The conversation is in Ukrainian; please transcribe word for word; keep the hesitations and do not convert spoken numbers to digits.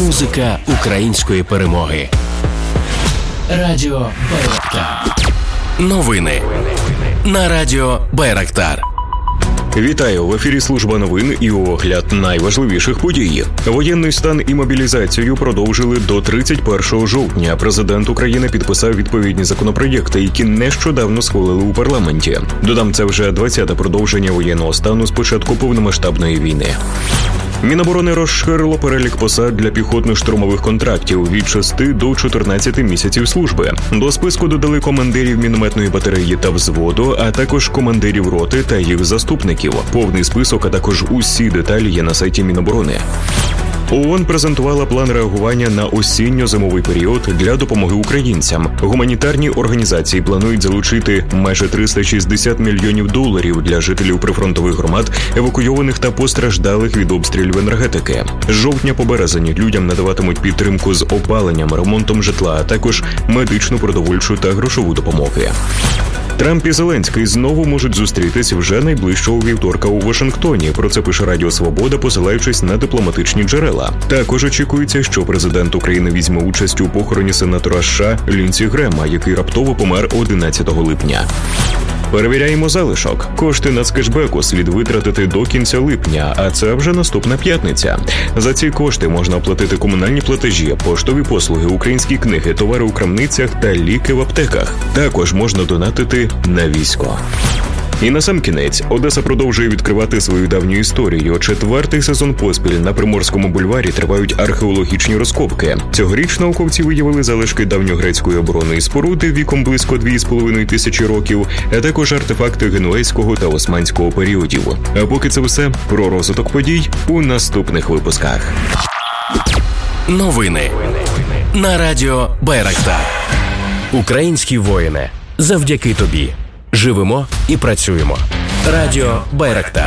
Музика української перемоги. Радіо Байрактар. Новини на Радіо Байрактар. Вітаю! В ефірі служба новин і огляд найважливіших подій. Воєнний стан і мобілізацію продовжили до тридцять першого жовтня. Президент України підписав відповідні законопроєкти, які нещодавно схвалили у парламенті. Додам, це вже двадцяте продовження воєнного стану з початку повномасштабної війни. Міноборони розширило перелік посад для піхотно-штурмових контрактів від шести до чотирнадцяти місяців служби. До списку додали командирів мінометної батареї та взводу, а також командирів роти та їх заступників. Повний список, а також усі деталі є на сайті Міноборони. ООН презентувала план реагування на осінньо-зимовий період для допомоги українцям. Гуманітарні організації планують залучити майже триста шістдесят мільйонів доларів для жителів прифронтових громад, евакуйованих та постраждалих від обстрілів енергетики. З жовтня по березень людям надаватимуть підтримку з опаленням, ремонтом житла, а також медичну, продовольчу та грошову допомоги. Трамп і Зеленський знову можуть зустрітись вже найближчого вівторка у Вашингтоні. Про це пише Радіо Свобода, посилаючись на дипломатичні джерела. Також очікується, що президент України візьме участь у похороні сенатора США Лінсі Грема, який раптово помер одинадцятого липня. Перевіряємо залишок. Кошти нацкешбеку слід витратити до кінця липня, а це вже наступна п'ятниця. За ці кошти можна оплатити комунальні платежі, поштові послуги, українські книги, товари у крамницях та ліки в аптеках. Також можна донатити на військо. І насамкінець, Одеса продовжує відкривати свою давню історію. Четвертий сезон поспіль на Приморському бульварі тривають археологічні розкопки. Цьогоріч науковці виявили залишки давньогрецької оборонної споруди віком близько дві з половиною тисячі років, а також артефакти генуезького та османського періодів. А поки це все про розвиток подій у наступних випусках. Новини на Радіо Байрактар. Українські воїни, завдяки тобі живемо і працюємо. Радіо Байрактар.